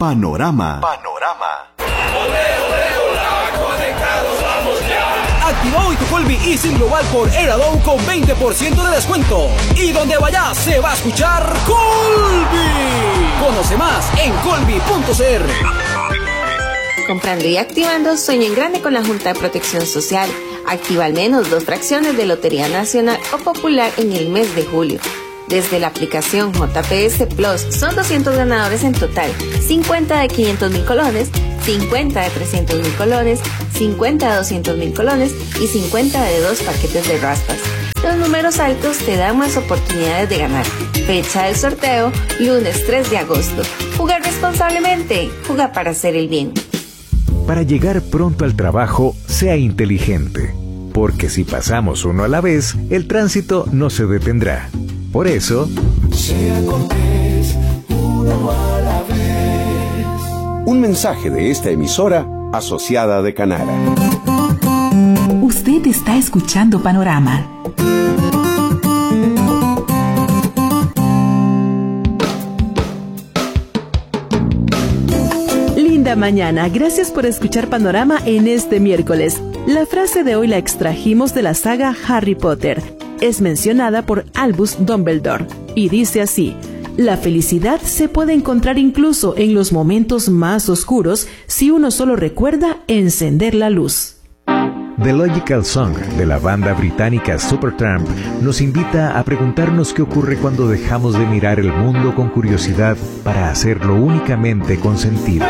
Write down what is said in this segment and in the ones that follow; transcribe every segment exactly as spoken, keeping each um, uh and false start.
Panorama. Panorama. Activa hoy tu Colby Easy Global por Airado con veinte por ciento de descuento. Y donde vayas se va a escuchar Colby. Conoce más en colby punto c r. Comprando y activando Sueño en Grande con la Junta de Protección Social. Activa al menos dos fracciones de Lotería Nacional o Popular en el mes de julio. Desde la aplicación J P S Plus son doscientos ganadores en total, cincuenta de quinientos mil colones, cincuenta de trescientos mil colones, cincuenta de doscientos mil colones y cincuenta de dos paquetes de raspas. Los números altos te dan más oportunidades de ganar. Fecha del sorteo, lunes tres de agosto. Jugar responsablemente, juega para hacer el bien. Para llegar pronto al trabajo, sea inteligente, porque si pasamos uno a la vez, el tránsito no se detendrá. Por eso, sea cortés, uno a la vez. Un mensaje de esta emisora asociada de Canara. Usted está escuchando Panorama. Linda mañana, gracias por escuchar Panorama en este miércoles. La frase de hoy la extrajimos de la saga Harry Potter. Es mencionada por Albus Dumbledore y dice así: la felicidad se puede encontrar incluso en los momentos más oscuros si uno solo recuerda encender la luz. The Logical Song de la banda británica Supertramp nos invita a preguntarnos qué ocurre cuando dejamos de mirar el mundo con curiosidad para hacerlo únicamente con sentido.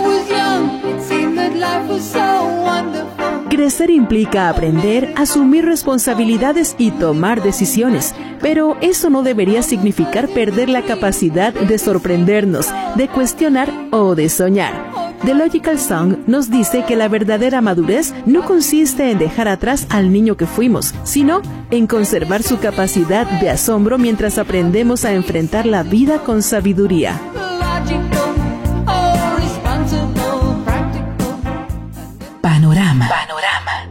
Crecer implica aprender, asumir responsabilidades y tomar decisiones, pero eso no debería significar perder la capacidad de sorprendernos, de cuestionar o de soñar. The Logical Song nos dice que la verdadera madurez no consiste en dejar atrás al niño que fuimos, sino en conservar su capacidad de asombro mientras aprendemos a enfrentar la vida con sabiduría. Panorama. Panorama.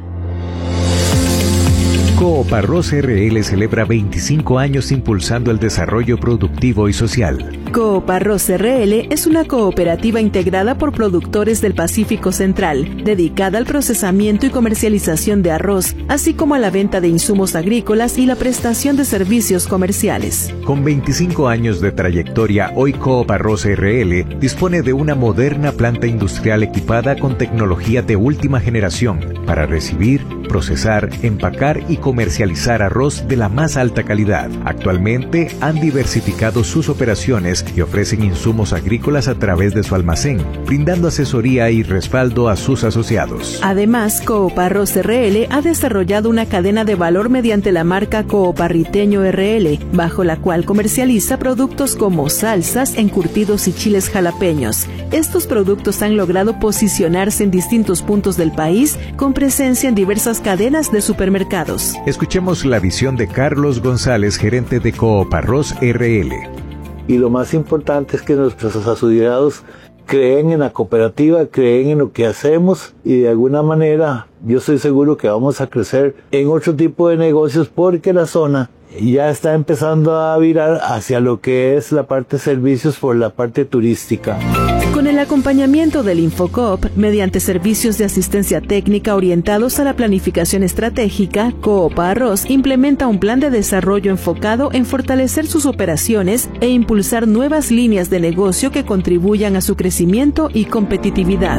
Coop Arroz R L celebra veinticinco años impulsando el desarrollo productivo y social. Coop Arroz R L es una cooperativa integrada por productores del Pacífico Central, dedicada al procesamiento y comercialización de arroz, así como a la venta de insumos agrícolas y la prestación de servicios comerciales. Con veinticinco años de trayectoria, hoy Coop Arroz R L dispone de una moderna planta industrial equipada con tecnología de última generación para recibir, procesar, empacar y comercializar arroz de la más alta calidad. Actualmente han diversificado sus operaciones y ofrecen insumos agrícolas a través de su almacén, brindando asesoría y respaldo a sus asociados. Además, Coop Arroz R L ha desarrollado una cadena de valor mediante la marca Coop Arriteño R L, bajo la cual comercializa productos como salsas, encurtidos y chiles jalapeños. Estos productos han logrado posicionarse en distintos puntos del país, con presencia en diversas cadenas de supermercados. Escuchemos la visión de Carlos González, gerente de Coop Arroz R L. Y lo más importante es que nuestros asociados creen en la cooperativa, creen en lo que hacemos y de alguna manera yo estoy seguro que vamos a crecer en otro tipo de negocios porque la zona ya está empezando a virar hacia lo que es la parte de servicios por la parte turística. Con el acompañamiento del Infocoop, mediante servicios de asistencia técnica orientados a la planificación estratégica, Coop Arroz implementa un plan de desarrollo enfocado en fortalecer sus operaciones e impulsar nuevas líneas de negocio que contribuyan a su crecimiento y competitividad.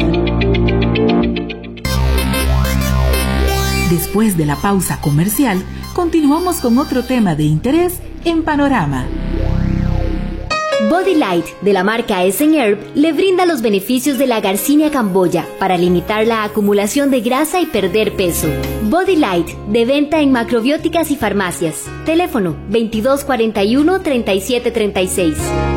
Después de la pausa comercial, continuamos con otro tema de interés en Panorama. Body Light, de la marca Essen Herb, le brinda los beneficios de la Garcinia camboya para limitar la acumulación de grasa y perder peso. Body Light, de venta en macrobióticas y farmacias. Teléfono veintidós cuarenta y uno, treinta y siete treinta y seis.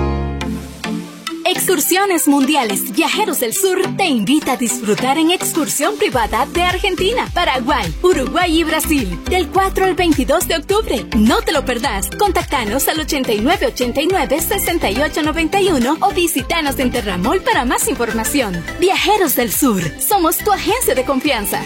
Excursiones Mundiales Viajeros del Sur te invita a disfrutar en excursión privada de Argentina, Paraguay, Uruguay y Brasil del cuatro al veintidós de octubre. No te lo perdás. Contactanos al ochenta y nueve ochenta y nueve, sesenta y ocho noventa y uno o visitanos en Terramol para más información. Viajeros del Sur, somos tu agencia de confianza.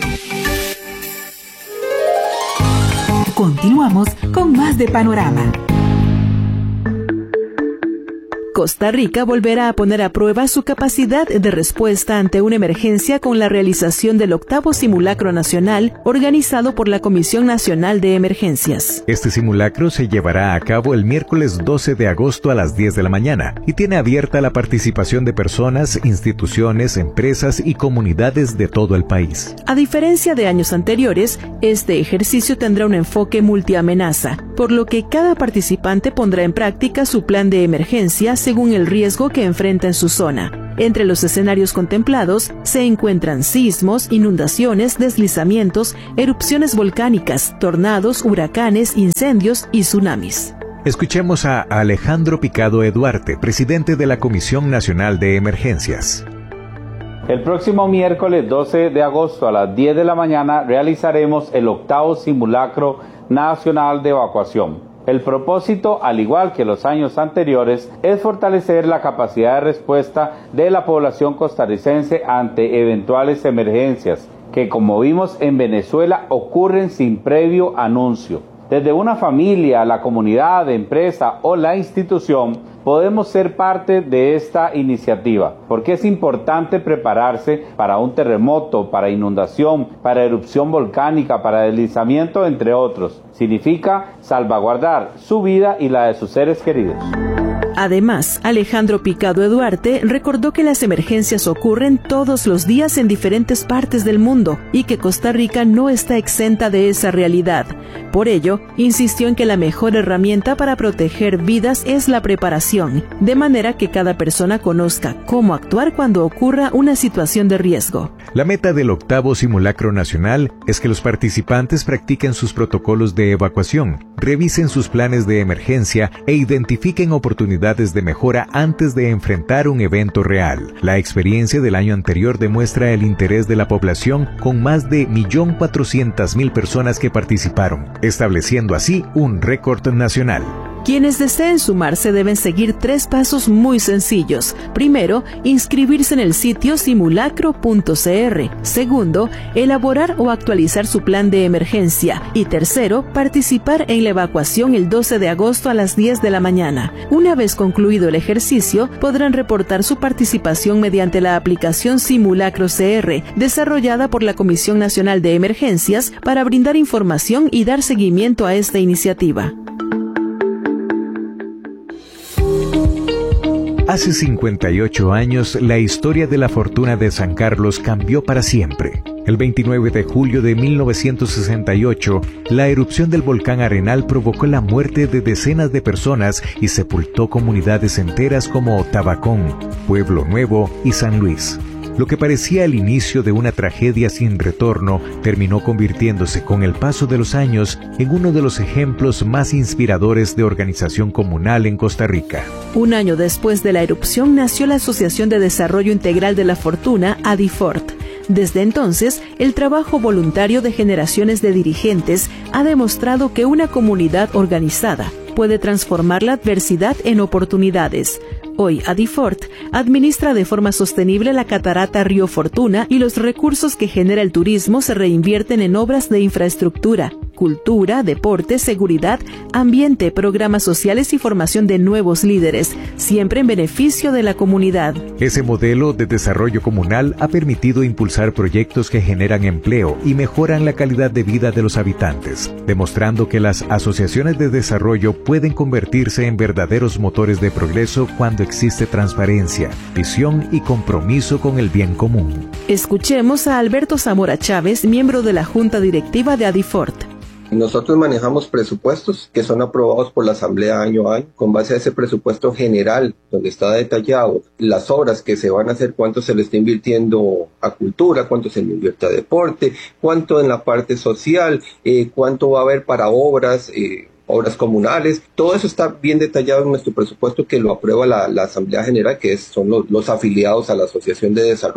Continuamos con más de Panorama. Costa Rica volverá a poner a prueba su capacidad de respuesta ante una emergencia con la realización del octavo simulacro nacional organizado por la Comisión Nacional de Emergencias. Este simulacro se llevará a cabo el miércoles doce de agosto a las diez de la mañana y tiene abierta la participación de personas, instituciones, empresas y comunidades de todo el país. A diferencia de años anteriores, este ejercicio tendrá un enfoque multiamenaza, por lo que cada participante pondrá en práctica su plan de emergencia según el riesgo que enfrenta en su zona. Entre los escenarios contemplados se encuentran sismos, inundaciones, deslizamientos, erupciones volcánicas, tornados, huracanes, incendios y tsunamis. Escuchemos a Alejandro Picado Eduarte, presidente de la Comisión Nacional de Emergencias. El próximo miércoles doce de agosto a las diez de la mañana realizaremos el octavo simulacro nacional de evacuación. El propósito, al igual que los años anteriores, es fortalecer la capacidad de respuesta de la población costarricense ante eventuales emergencias, que como vimos en Venezuela ocurren sin previo anuncio. Desde una familia, la comunidad, empresa o la institución, podemos ser parte de esta iniciativa, porque es importante prepararse para un terremoto, para inundación, para erupción volcánica, para deslizamiento, entre otros. Significa salvaguardar su vida y la de sus seres queridos. Además, Alejandro Picado Eduarte recordó que las emergencias ocurren todos los días en diferentes partes del mundo y que Costa Rica no está exenta de esa realidad. Por ello, insistió en que la mejor herramienta para proteger vidas es la preparación, de manera que cada persona conozca cómo actuar cuando ocurra una situación de riesgo. La meta del octavo simulacro nacional es que los participantes practiquen sus protocolos de evacuación, revisen sus planes de emergencia e identifiquen oportunidades de mejora antes de enfrentar un evento real. La experiencia del año anterior demuestra el interés de la población con más de un millón cuatrocientas mil personas que participaron, estableciendo así un récord nacional. Quienes deseen sumarse deben seguir tres pasos muy sencillos. Primero, inscribirse en el sitio simulacro punto c r. Segundo, elaborar o actualizar su plan de emergencia. Y tercero, participar en la evacuación el doce de agosto a las diez de la mañana. Una vez concluido el ejercicio, podrán reportar su participación mediante la aplicación Simulacro C R, desarrollada por la Comisión Nacional de Emergencias para brindar información y dar seguimiento a esta iniciativa. Hace cincuenta y ocho años, la historia de la fortuna de San Carlos cambió para siempre. El veintinueve de julio de mil novecientos sesenta y ocho, la erupción del volcán Arenal provocó la muerte de decenas de personas y sepultó comunidades enteras como Tabacón, Pueblo Nuevo y San Luis. Lo que parecía el inicio de una tragedia sin retorno terminó convirtiéndose con el paso de los años en uno de los ejemplos más inspiradores de organización comunal en Costa Rica. Un año después de la erupción nació la Asociación de Desarrollo Integral de la Fortuna, ADIFORT. Desde entonces, el trabajo voluntario de generaciones de dirigentes ha demostrado que una comunidad organizada puede transformar la adversidad en oportunidades. Hoy, ADIFORT administra de forma sostenible la catarata Río Fortuna y los recursos que genera el turismo se reinvierten en obras de infraestructura, cultura, deporte, seguridad, ambiente, programas sociales y formación de nuevos líderes, siempre en beneficio de la comunidad. Ese modelo de desarrollo comunal ha permitido impulsar proyectos que generan empleo y mejoran la calidad de vida de los habitantes, demostrando que las asociaciones de desarrollo pueden convertirse en verdaderos motores de progreso cuando existe transparencia, visión y compromiso con el bien común. Escuchemos a Alberto Zamora Chávez, miembro de la Junta Directiva de ADIFORT. Nosotros manejamos presupuestos que son aprobados por la Asamblea año a año. Con base a ese presupuesto general, donde está detallado las obras que se van a hacer, cuánto se le está invirtiendo a cultura, cuánto se le invierte a deporte, cuánto en la parte social, eh, cuánto va a haber para obras, eh, obras comunales. Todo eso está bien detallado en nuestro presupuesto que lo aprueba la, la Asamblea General, que es, son los, los afiliados a la Asociación de Desarrollo.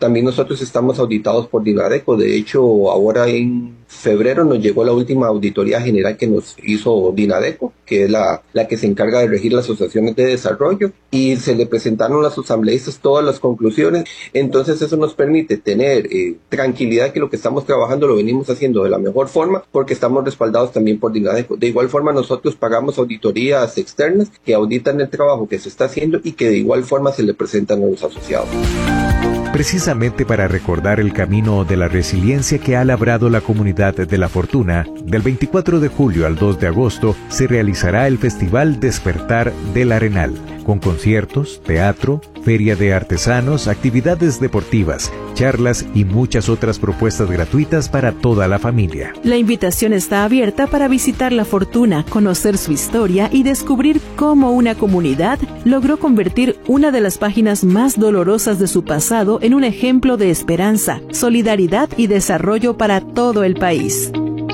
También nosotros estamos auditados por Dinadeco. De hecho, ahora en febrero nos llegó la última auditoría general que nos hizo Dinadeco, que es la, la que se encarga de regir las asociaciones de desarrollo, y se le presentaron a los asambleístas todas las conclusiones. Entonces eso nos permite tener eh, tranquilidad que lo que estamos trabajando lo venimos haciendo de la mejor forma, porque estamos respaldados también por Dinadeco. De igual forma, nosotros pagamos auditorías externas que auditan el trabajo que se está haciendo y que de igual forma se le presentan a los asociados. Precisamente para recordar el camino de la resiliencia que ha labrado la comunidad de La Fortuna, del veinticuatro de julio al dos de agosto se realizará el Festival Despertar del Arenal, con conciertos, teatro, feria de artesanos, actividades deportivas, charlas y muchas otras propuestas gratuitas para toda la familia. La invitación está abierta para visitar La Fortuna, conocer su historia y descubrir cómo una comunidad logró convertir una de las páginas más dolorosas de su pasado en un ejemplo de esperanza, solidaridad y desarrollo para todo el país.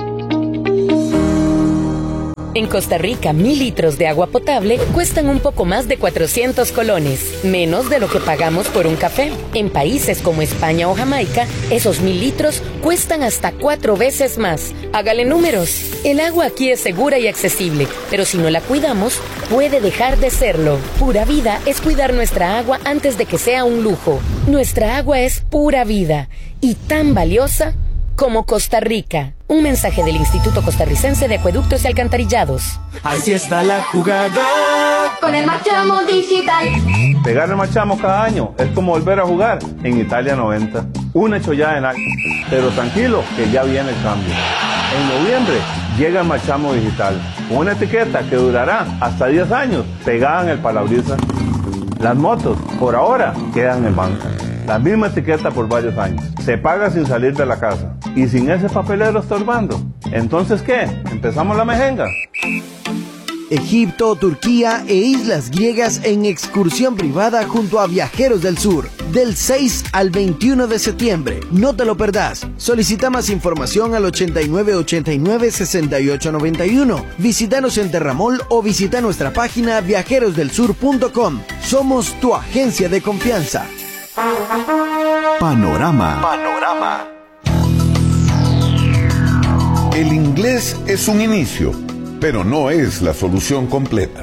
En Costa Rica, mil litros de agua potable cuestan un poco más de cuatrocientos colones, menos de lo que pagamos por un café. En países como España o Jamaica, esos mil litros cuestan hasta cuatro veces más. Hágale números. El agua aquí es segura y accesible, pero si no la cuidamos, puede dejar de serlo. Pura Vida es cuidar nuestra agua antes de que sea un lujo. Nuestra agua es pura vida y tan valiosa como Costa Rica. Un mensaje del Instituto Costarricense de Acueductos y Alcantarillados. Así está la jugada con el Machamo Digital. Pegar el Machamo cada año es como volver a jugar en Italia noventa. Una chollada en algo. Pero tranquilo, que ya viene el cambio. En noviembre llega el Machamo Digital, con una etiqueta que durará hasta diez años pegada en el parabrisas. Las motos, por ahora, quedan en banca. La misma etiqueta por varios años. Se paga sin salir de la casa. Y sin ese papelero estorbando. ¿Entonces qué? ¿Empezamos la mejenga? Egipto, Turquía e islas griegas en excursión privada junto a Viajeros del Sur. Del seis al veintiuno de septiembre. No te lo perdás. Solicita más información al ochenta y nueve ochenta y nueve sesenta y ocho noventa y uno. Visítanos en Terramol o visita nuestra página viajeros del sur punto com. Somos tu agencia de confianza. Panorama. Panorama. El inglés es un inicio, pero no es la solución completa.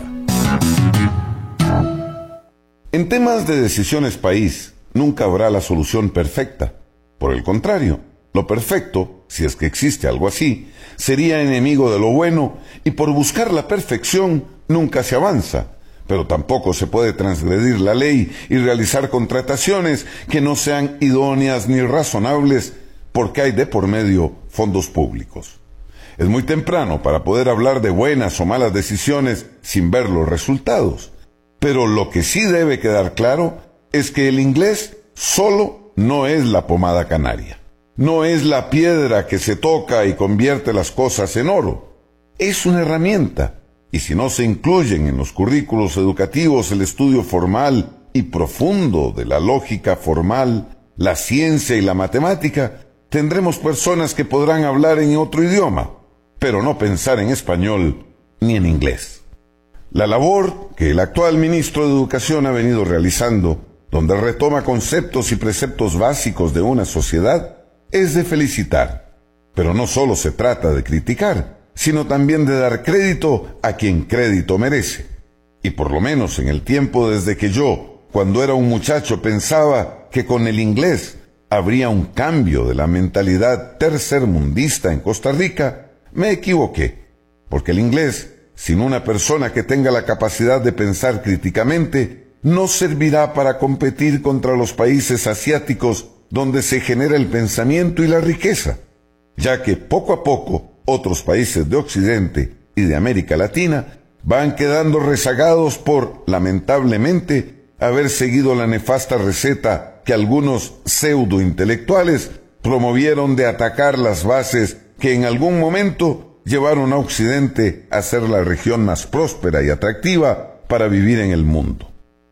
En temas de decisiones país, nunca habrá la solución perfecta. Por el contrario, lo perfecto, si es que existe algo así, sería enemigo de lo bueno, y por buscar la perfección nunca se avanza. Pero tampoco se puede transgredir la ley y realizar contrataciones que no sean idóneas ni razonables, porque hay de por medio fondos públicos. Es muy temprano para poder hablar de buenas o malas decisiones sin ver los resultados. Pero lo que sí debe quedar claro es que el inglés solo no es la pomada canaria. No es la piedra que se toca y convierte las cosas en oro. Es una herramienta. Y si no se incluyen en los currículos educativos el estudio formal y profundo de la lógica formal, la ciencia y la matemática, tendremos personas que podrán hablar en otro idioma, pero no pensar en español ni en inglés. La labor que el actual ministro de Educación ha venido realizando, donde retoma conceptos y preceptos básicos de una sociedad, es de felicitar. Pero no solo se trata de criticar, sino también de dar crédito a quien crédito merece. Y por lo menos en el tiempo desde que yo, cuando era un muchacho, pensaba que con el inglés habría un cambio de la mentalidad tercermundista en Costa Rica, me equivoqué, porque el inglés, sin una persona que tenga la capacidad de pensar críticamente, no servirá para competir contra los países asiáticos donde se genera el pensamiento y la riqueza, ya que poco a poco otros países de Occidente y de América Latina van quedando rezagados por, lamentablemente, haber seguido la nefasta receta que algunos pseudo-intelectuales promovieron de atacar las bases que en algún momento llevaron a Occidente a ser la región más próspera y atractiva para vivir en el mundo.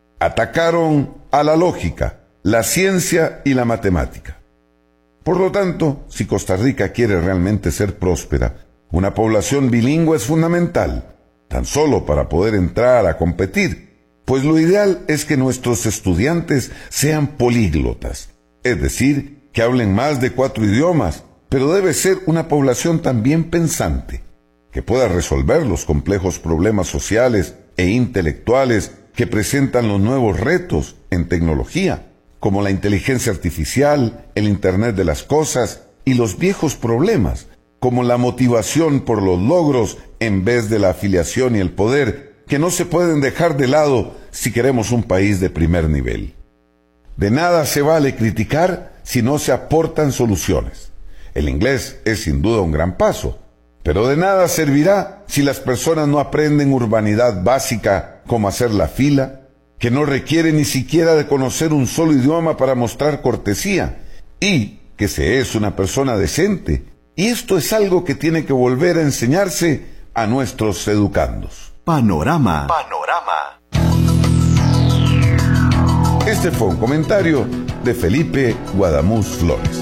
Atacaron a la lógica, la ciencia y la matemática. Por lo tanto, si Costa Rica quiere realmente ser próspera, una población bilingüe es fundamental, tan solo para poder entrar a competir, pues lo ideal es que nuestros estudiantes sean políglotas, es decir, que hablen más de cuatro idiomas, pero debe ser una población también pensante, que pueda resolver los complejos problemas sociales e intelectuales que presentan los nuevos retos en tecnología, como la inteligencia artificial, el Internet de las cosas y los viejos problemas, como la motivación por los logros en vez de la afiliación y el poder, que no se pueden dejar de lado si queremos un país de primer nivel. De nada se vale criticar si no se aportan soluciones. El inglés es sin duda un gran paso, pero de nada servirá si las personas no aprenden urbanidad básica como hacer la fila, que no requiere ni siquiera de conocer un solo idioma para mostrar cortesía, y que se es una persona decente. Y esto es algo que tiene que volver a enseñarse a nuestros educandos. Panorama. Panorama. Este fue un comentario de Felipe Guadamuz Flores.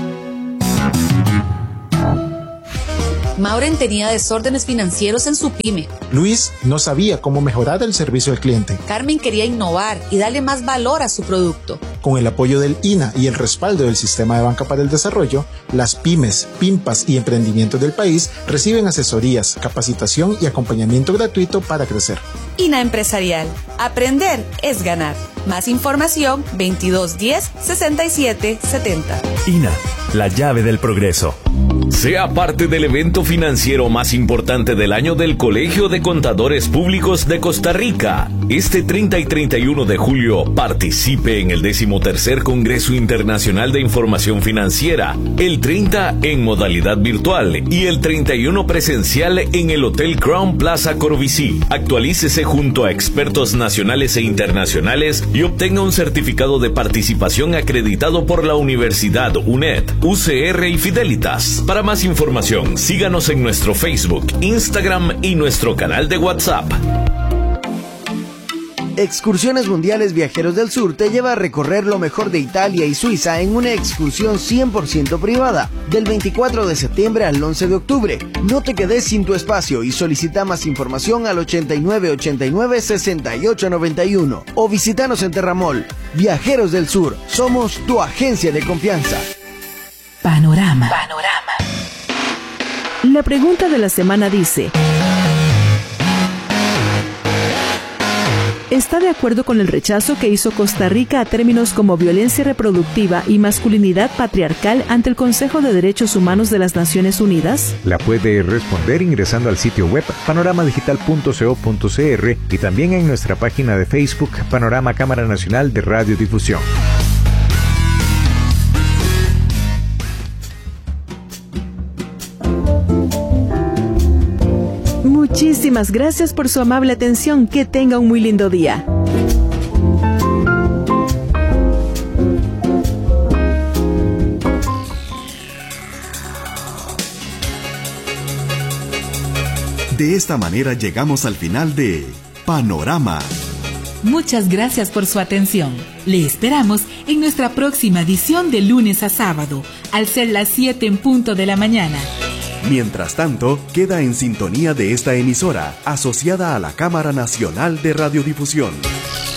Mauren tenía desórdenes financieros en su pyme. Luis no sabía cómo mejorar el servicio al cliente. Carmen quería innovar y darle más valor a su producto. Con el apoyo del I N A y el respaldo del Sistema de Banca para el Desarrollo, las pymes, pimpas y emprendimientos del país reciben asesorías, capacitación y acompañamiento gratuito para crecer. I N A Empresarial. Aprender es ganar. Más información veintidós diez sesenta y siete setenta. I N A, la llave del progreso. Sea parte del evento financiero más importante del año del Colegio de Contadores Públicos de Costa Rica. Este treinta y treinta y uno de julio, participe en el decimotercer Congreso Internacional de Información Financiera, el treinta en modalidad virtual y el treinta y uno presencial en el Hotel Crown Plaza Corvisí. Actualícese junto a expertos nacionales e internacionales y obtenga un certificado de participación acreditado por la Universidad U N E D, U C R y Fidelitas. Para más información, síganos en nuestro Facebook, Instagram y nuestro canal de WhatsApp. Excursiones Mundiales Viajeros del Sur te lleva a recorrer lo mejor de Italia y Suiza en una excursión cien por ciento privada, del veinticuatro de septiembre al once de octubre. No te quedes sin tu espacio y solicita más información al ochenta y nueve ochenta y nueve sesenta y ocho noventa y uno o visítanos en Terramol. Viajeros del Sur, somos tu agencia de confianza. Panorama. Panorama. La pregunta de la semana dice: ¿está de acuerdo con el rechazo que hizo Costa Rica a términos como violencia reproductiva y masculinidad patriarcal ante el Consejo de Derechos Humanos de las Naciones Unidas? La puede responder ingresando al sitio web panorama digital punto co punto cr y también en nuestra página de Facebook Panorama Cámara Nacional de Radiodifusión. Muchísimas gracias por su amable atención. Que tenga un muy lindo día. De esta manera llegamos al final de Panorama. Muchas gracias por su atención. Le esperamos en nuestra próxima edición de lunes a sábado, al ser las siete en punto de la mañana. Mientras tanto, queda en sintonía de esta emisora, asociada a la Cámara Nacional de Radiodifusión.